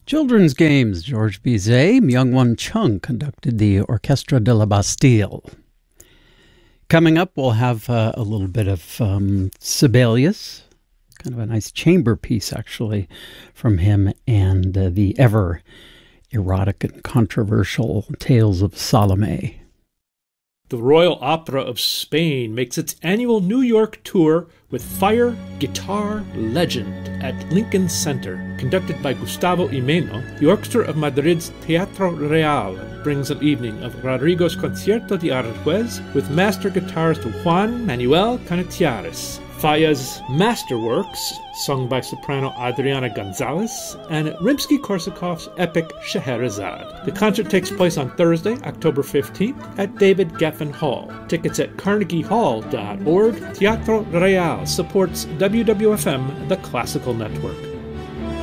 Children's games. Georges Bizet, Myung-Whun Chung conducted the Orchestre de la Bastille. Coming up, we'll have a little bit of Sibelius, kind of a nice chamber piece, actually, from him, and the ever erotic and controversial Tales of Salome. The Royal Opera of Spain makes its annual New York tour with Fire, Guitar, Legend at Lincoln Center. Conducted by Gustavo Imeno, the Orchestra of Madrid's Teatro Real brings an evening of Rodrigo's Concierto de Aranjuez with master guitarist Juan Manuel Canitiares, Falla's Masterworks, sung by soprano Adriana Gonzalez, and Rimsky-Korsakov's epic Scheherazade. The concert takes place on Thursday, October 15th at David Geffen Hall. Tickets at carnegiehall.org. Teatro Real supports WWFM, the Classical Network.